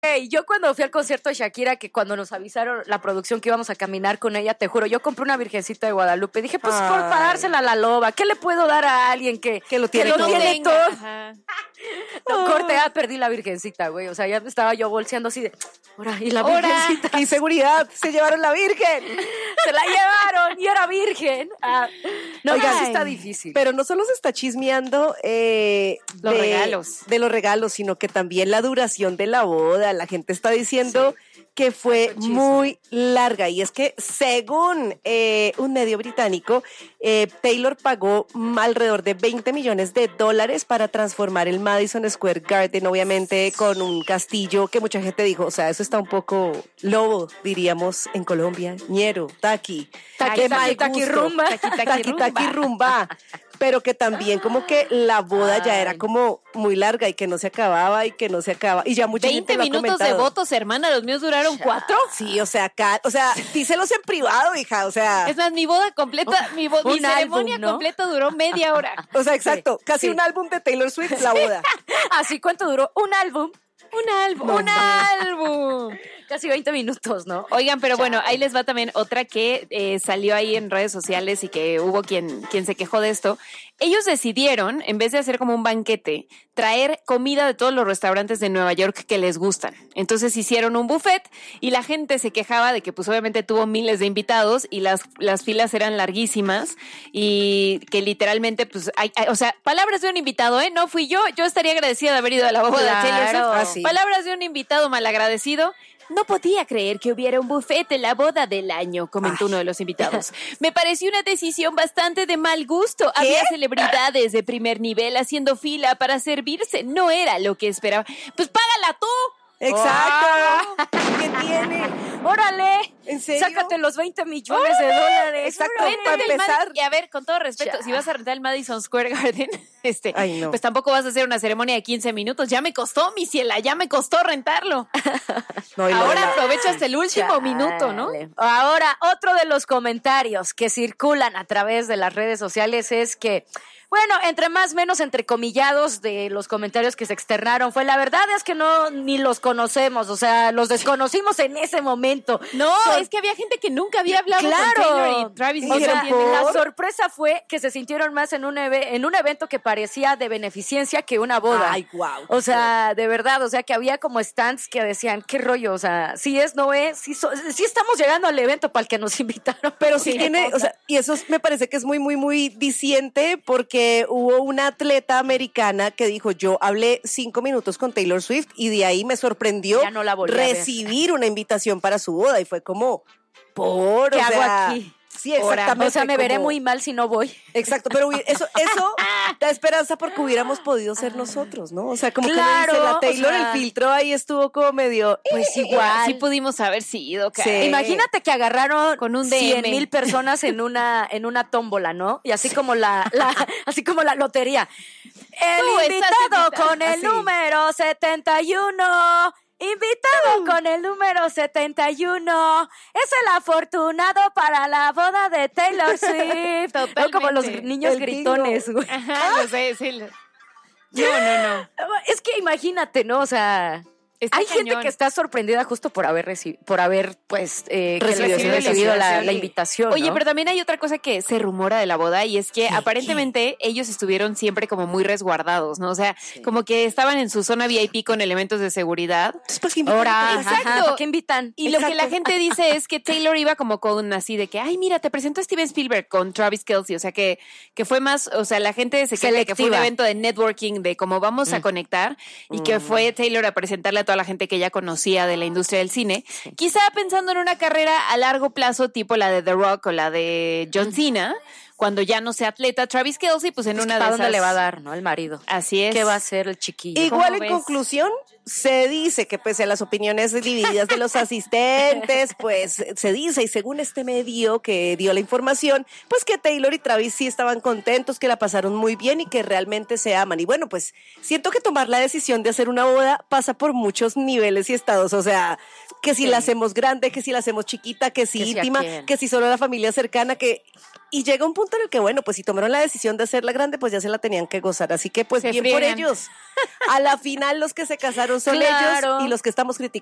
Yo cuando fui al concierto de Shakira, que cuando nos avisaron la producción que íbamos a caminar con ella, te juro, yo compré una Virgencita de Guadalupe. Dije, pues para dársela a la loba, ¿qué le puedo dar a alguien que lo tiene todo? No, corte, perdí la Virgencita, güey. O sea, ya estaba yo bolseando así de, ahora, y la Virgencita. Y seguridad, se llevaron la Virgen. Se la llevaron y era virgen. No, oigan, sí está difícil. Pero no solo se está chismeando los regalos. De los regalos, sino que también la duración de la boda. La gente está diciendo que fue muy larga. Y es que según un medio británico, Taylor pagó alrededor de $20 millones para transformar el Madison Square Garden, obviamente con un castillo que mucha gente dijo, o sea, eso está un poco lobo, diríamos en Colombia, ñero, taqui rumba, pero que también como que la boda ya era como muy larga y que no se acababa y ya mucha gente lo ha 20 minutos de votos, hermana, los míos duraron 4. Sí, o sea, díselos en privado, hija, o sea. Es más, mi boda completa, mi ceremonia completa duró media hora. O sea, exacto, casi un álbum de Taylor Swift, la boda. ¿Así cuánto duró? Un álbum. Casi 20 minutos, ¿no? Oigan, pero bueno, ahí les va también otra que salió ahí en redes sociales y que hubo quien se quejó de esto. Ellos decidieron, en vez de hacer como un banquete, traer comida de todos los restaurantes de Nueva York que les gustan. Entonces hicieron un buffet y la gente se quejaba de que pues obviamente tuvo miles de invitados y las filas eran larguísimas y que literalmente pues o sea, palabras de un invitado, no fui yo estaría agradecida de haber ido a la boda de Taylor Swift. Palabras de un invitado malagradecido. No podía creer que hubiera un buffet en la boda del año, comentó uno de los invitados. Me pareció una decisión bastante de mal gusto. ¿Qué? Había celebridades de primer nivel haciendo fila para servirse. No era lo que esperaba. Pues págala tú. Exacto. ¿Qué tiene? ¡Órale! ¿En serio? Sácate los $20 millones de dólares. Exacto, para empezar. Y a ver, con todo respeto, si vas a rentar el Madison Square Garden, pues tampoco vas a hacer una ceremonia de 15 minutos. Ya me costó, mi ciela, ya me costó rentarlo. Ahora aprovecha hasta el último minuto, ¿no? Ahora, otro de los comentarios que circulan a través de las redes sociales es que, bueno, entre más menos entrecomillados de los comentarios que se externaron fue, la verdad es que ni los conocemos, o sea, los desconocimos en ese momento. No, es que había gente que nunca había hablado con Taylor y Travis. O sea, la sorpresa fue que se sintieron más en un evento que parecía de beneficencia que una boda. Ay, wow. O sea, de verdad, o sea, que había como stands que decían, qué rollo, o sea, sí es, no es, sí estamos llegando al evento para el que nos invitaron. Pero sí tiene, o sea, y eso me parece que es muy, muy, muy diciente porque hubo una atleta americana que dijo, yo hablé 5 minutos con Taylor Swift y de ahí me sorprendió recibir una invitación para su boda y fue como, ¿qué hago aquí? Sí, exactamente. O sea, me veré muy mal si no voy. Exacto, pero eso da esperanza porque hubiéramos podido ser nosotros, ¿no? O sea, como que dice la Taylor, el filtro ahí estuvo como medio... Pues igual. Sí pudimos haber sido, cara. Sí. Imagínate que agarraron con un 100,000 personas en una tómbola, ¿no? Y así como así como la lotería. El invitado con el número 71... Invitado con el número 71 es el afortunado para la boda de Taylor Swift. Totalmente. Como los niños gritones, güey. Ajá, lo sé, sí. No. Es que imagínate, ¿no? O sea... Hay gente que está sorprendida justo por haber pues recibido la invitación. Oye, ¿no? pero también hay otra cosa que se rumora de la boda y es que aparentemente ellos estuvieron siempre como muy resguardados, ¿no? O sea, como que estaban en su zona VIP con elementos de seguridad. Pues, ¿qué invitan? Exacto. ¿Por qué invitan? Y lo que la gente dice es que Taylor iba como con así de que, ay, mira, te presento a Steven Spielberg con Travis Kelce. O sea, que fue más, o sea, la gente se cree que fue un evento de networking, de cómo vamos a conectar y que fue Taylor a presentarle a toda la gente que ya conocía de la industria del cine, quizá pensando en una carrera a largo plazo tipo la de The Rock o la de John Cena, cuando ya no sea atleta Travis Kelce, pues en una de esas... ¿Para dónde le va a dar, no? El marido. Así es. ¿Qué va a hacer el chiquillo? Igual en conclusión, se dice que pese a las opiniones divididas de los asistentes, pues se dice, y según este medio que dio la información, pues que Taylor y Travis sí estaban contentos, que la pasaron muy bien y que realmente se aman. Y bueno, pues siento que tomar la decisión de hacer una boda pasa por muchos niveles y estados, o sea, que si la hacemos grande, que si la hacemos chiquita, que si íntima, que si solo la familia cercana, que... Y llega un punto en el que, bueno, pues si tomaron la decisión de hacerla grande, pues ya se la tenían que gozar. Así que, pues bien por ellos. A la final, los que se casaron son ellos y los que estamos criticando